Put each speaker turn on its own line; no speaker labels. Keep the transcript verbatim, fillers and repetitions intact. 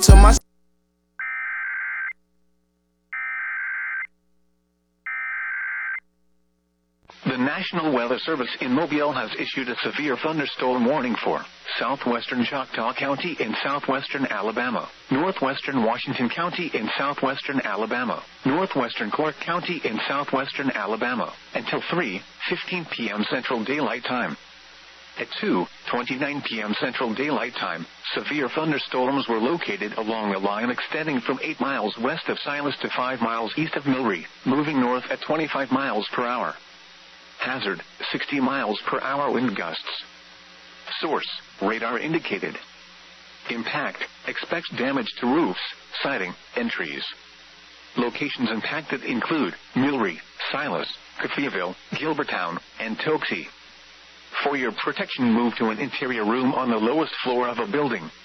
to my.
The National Weather Service in Mobile has issued a severe thunderstorm warning for southwestern Choctaw County in southwestern Alabama, northwestern Washington County in southwestern Alabama, northwestern Clark County in southwestern Alabama, until three fifteen p.m. Central Daylight Time. At two twenty-nine p.m. Central Daylight Time, severe thunderstorms were located along a line extending from eight miles west of Silas to five miles east of Milry, moving north at twenty-five miles per hour. Hazard, sixty miles per hour wind gusts. Source, radar indicated. Impact, expects damage to roofs, siding, and trees. Locations impacted include Milry, Silas, Coffeyville, Gilbertown, and Tokesee. For your protection, move to an interior room on the lowest floor of a building.